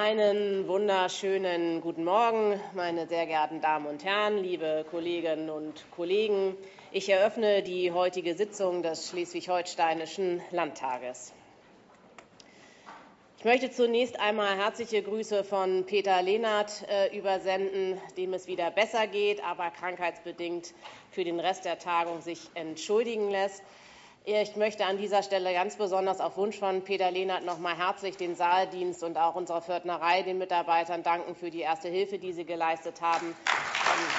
Einen wunderschönen guten Morgen, meine sehr geehrten Damen und Herren, liebe Kolleginnen und Kollegen. Ich eröffne die heutige Sitzung des Schleswig-Holsteinischen Landtages. Ich möchte zunächst einmal herzliche Grüße von Peter Lehnert übersenden, dem es wieder besser geht, aber krankheitsbedingt für den Rest der Tagung sich entschuldigen lässt. Ich möchte an dieser Stelle ganz besonders auf Wunsch von Peter Lehnert noch mal herzlich den Saaldienst und auch unserer Pförtnerei, den Mitarbeitern danken für die erste Hilfe, die sie geleistet haben.